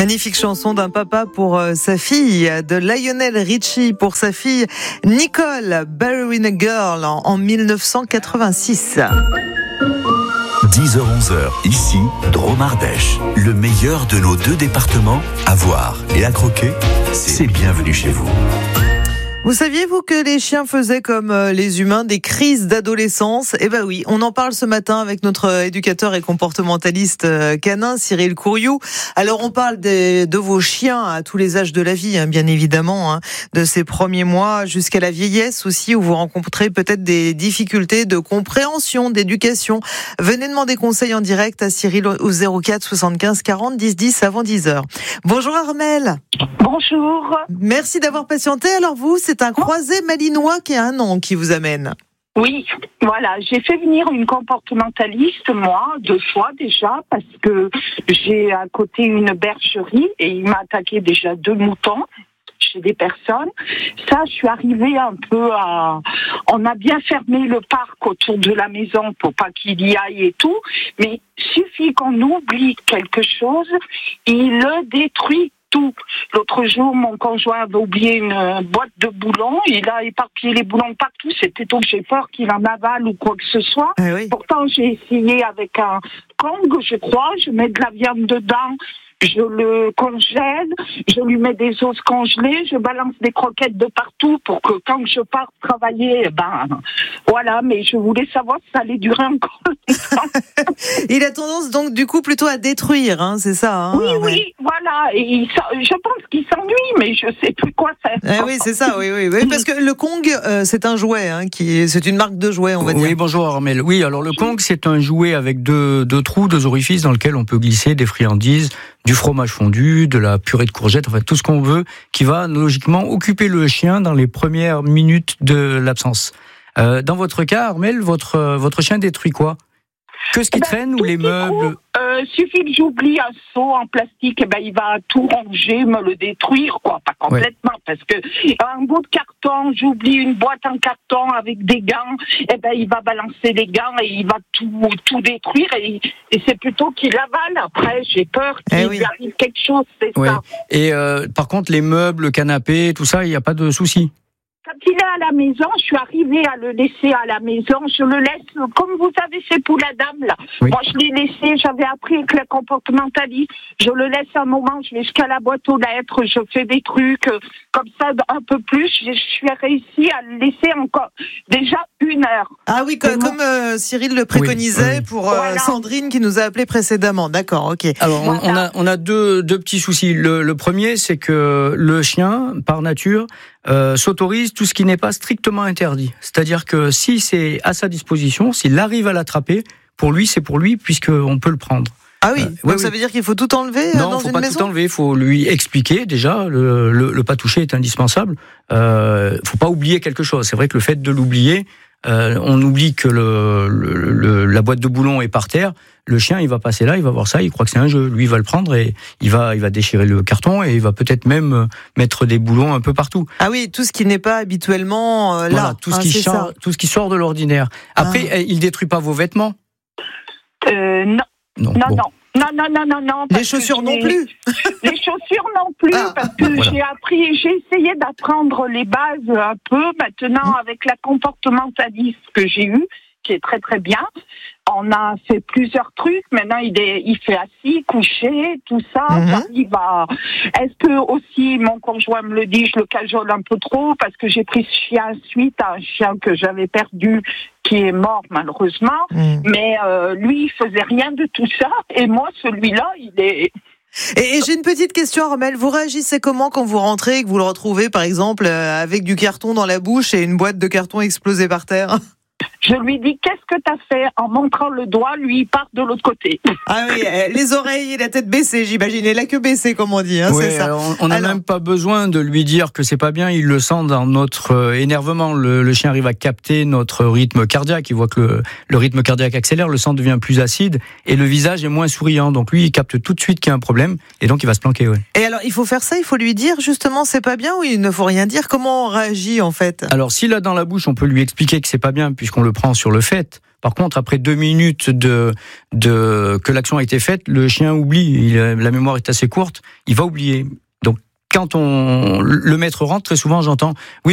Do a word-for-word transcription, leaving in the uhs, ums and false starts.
Magnifique chanson d'un papa pour euh, sa fille, de Lionel Richie pour sa fille Nicole, Ballerina Girl en, en dix-neuf cent quatre-vingt-six. dix heures onze heures, ici, Drôme Ardèche. Le meilleur de nos deux départements à voir et à croquer, c'est bienvenue chez vous. Vous saviez, vous, que les chiens faisaient comme les humains des crises d'adolescence ? Eh ben oui, on en parle ce matin avec notre éducateur et comportementaliste canin, Cyril Courriou. Alors, on parle des, de vos chiens à tous les âges de la vie, hein, bien évidemment, hein, de ces premiers mois jusqu'à la vieillesse aussi, où vous rencontrez peut-être des difficultés de compréhension, d'éducation. Venez demander conseil en direct à Cyril au zéro quatre soixante-quinze quarante dix dix avant dix heures. Bonjour Armelle. Bonjour. Merci d'avoir patienté. Alors vous, c'est un croisé malinois qui a un an qui vous amène. Oui, voilà, j'ai fait venir une comportementaliste, moi, deux fois déjà, parce que j'ai à côté une bergerie et il m'a attaqué déjà deux moutons chez des personnes. Ça, je suis arrivée un peu à... On a bien fermé le parc autour de la maison pour pas qu'il y aille et tout, mais suffit qu'on oublie quelque chose, il le détruit tout. L'autre jour, mon conjoint avait oublié une boîte de boulons. Il a éparpillé les boulons partout. C'était donc j'ai peur qu'il en avale ou quoi que ce soit. Ah oui. Pourtant, j'ai essayé avec un Kong, je crois. Je mets de la viande dedans. Je le congèle, je lui mets des os congelés, je balance des croquettes de partout pour que quand je pars travailler, ben voilà, mais je voulais savoir si ça allait durer encore longtemps. Il a tendance donc du coup plutôt à détruire, hein, c'est ça hein, Oui, ouais. oui, voilà, et il, je pense qu'il s'ennuie, mais je sais plus quoi faire. Eh oui, c'est ça, oui, oui, oui, parce que le Kong, euh, c'est un jouet, hein, qui, c'est une marque de jouet, on va dire. Oui, bonjour Armelle. Oui, alors le Kong, c'est un jouet avec deux, deux trous, deux orifices dans lesquels on peut glisser des friandises, du fromage fondu, de la purée de courgettes, enfin tout ce qu'on veut, qui va logiquement occuper le chien dans les premières minutes de l'absence. Euh, dans votre cas, Armelle, votre, votre chien détruit quoi ? Que ce qui ben, traîne ou les meubles ? Euh, suffit que j'oublie un seau en plastique, et ben il va tout ranger, me le détruire, quoi, pas complètement, ouais. Parce que un bout de carton, j'oublie une boîte en carton avec des gants, et ben il va balancer les gants et il va tout tout détruire et, et c'est plutôt qu'il avale. Après, j'ai peur qu'il eh lui oui. arrive quelque chose, c'est ouais. ça. Et euh, par contre, les meubles, le canapé, tout ça, il n'y a pas de souci. Quand il est à la maison, je suis arrivée à le laisser à la maison. Je le laisse, comme vous avez fait pour la dame, là. Oui. Moi, je l'ai laissé, j'avais appris avec la comportementaliste. Je le laisse un moment, je vais jusqu'à la boîte aux lettres, je fais des trucs euh, comme ça, un peu plus. Je, je suis réussi à le laisser encore, déjà une heure. Ah oui, comme, comme euh, Cyril le préconisait oui, oui. pour euh, voilà. Sandrine qui nous a appelé précédemment. D'accord, ok. Alors, on, on a, on a deux, deux petits soucis. Le, le premier, c'est que le chien, par nature, Euh, s'autorise tout ce qui n'est pas strictement interdit. C'est-à-dire que si c'est à sa disposition, s'il arrive à l'attraper, pour lui, c'est pour lui, puisqu'on peut le prendre. Ah oui, euh, donc oui, ça oui. veut dire qu'il faut tout enlever non, dans faut une pas maison ? tout enlever, il faut lui expliquer déjà, le, le, le pas toucher est indispensable. Il euh, ne faut pas oublier quelque chose. C'est vrai que le fait de l'oublier, euh, on oublie que le, le, le, la boîte de boulons est par terre, le chien il va passer là, il va voir ça, il croit que c'est un jeu, lui il va le prendre et il va, il va déchirer le carton et il va peut-être même mettre des boulons un peu partout. Ah oui, tout ce qui n'est pas habituellement euh, là, voilà, tout, ce hein, qui c'est sort, ça. tout ce qui sort de l'ordinaire. Après, ah. il ne détruit pas vos vêtements ? Euh, non. Non, non, bon. non. Non, non, non, non, non. Les chaussures non plus. Les chaussures non plus, ah, parce que voilà. j'ai appris, j'ai essayé d'apprendre les bases un peu. Maintenant, mmh. avec la comportementaliste que j'ai eue, qui est très très bien, on a fait plusieurs trucs. Maintenant, il est, il fait assis, couché, tout ça. Mmh. Il va. Est-ce que aussi mon conjoint me le dit, je le cajole un peu trop parce que j'ai pris ce chien suite à un chien que j'avais perdu, qui est mort malheureusement. Mmh. Mais euh, lui, il faisait rien de tout ça. Et moi, celui-là, il est. Et, et j'ai une petite question, Armelle. Vous réagissez comment quand vous rentrez et que vous le retrouvez, par exemple, avec du carton dans la bouche et une boîte de carton explosée par terre ? Je lui dis, qu'est-ce que t'as fait ? En montrant le doigt, lui, il part de l'autre côté. Ah oui, les oreilles et la tête baissée, j'imagine. Et la queue baissée, comme on dit. Hein, oui, c'est ça. Alors on n'a même pas besoin de lui dire que c'est pas bien. Il le sent dans notre énervement. Le, le chien arrive à capter notre rythme cardiaque. Il voit que le, le rythme cardiaque accélère, le sang devient plus acide et le visage est moins souriant. Donc lui, il capte tout de suite qu'il y a un problème et donc il va se planquer. Ouais. Et alors, il faut faire ça, il faut lui dire justement c'est pas bien ou il ne faut rien dire ? Comment on réagit en fait ? Alors s'il a dans la bouche, on peut lui expliquer que c'est pas bien puisqu'on le prend sur le fait. Par contre, après deux minutes de, de que l'action a été faite, le chien oublie. Il, la mémoire est assez courte. Il va oublier. Donc, quand on le maître rentre, très souvent, j'entends. Oui,